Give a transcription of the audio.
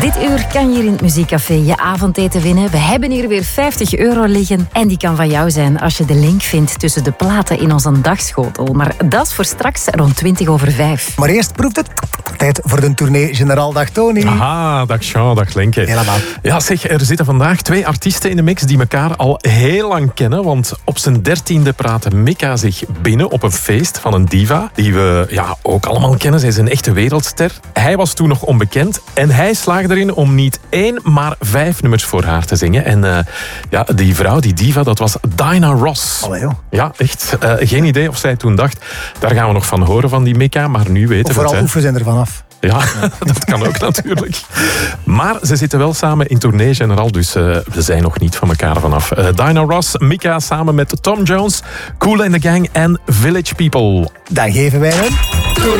Dit uur kan je hier in het Muziekcafé je avondeten winnen. We hebben hier weer €50 liggen. En die kan van jou zijn als je de link vindt tussen de platen in onze dagschotel. Maar dat is voor straks rond 5:20. Maar eerst proeft het. Tijd voor de tournee Generaal. Dag Tony. Aha, dag Jean, dag Lenke. Helemaal. Ja zeg, er zitten vandaag 2 artiesten in de mix die elkaar al heel lang kennen. Want op zijn 13e praatte Mika zich binnen op een feest van een diva. Die we ook allemaal kennen. Zij is een echte wereldster. Hij was toen nog onbekend. En hij slaagde erin om niet 1, maar 5 nummers voor haar te zingen. En die vrouw, die diva, dat was Diana Ross. Allee, joh. Ja, echt. Geen idee of zij toen dacht, daar gaan we nog van horen van die Mika. Maar nu weten we het. Vooral oefenen zijn er vanaf. Ja, dat kan ook natuurlijk. Maar ze zitten wel samen in Tournee Generaal, dus we zijn nog niet van elkaar vanaf. Diana Ross, Mika samen met Tom Jones, Kool and the Gang en Village People. Dan geven wij hem...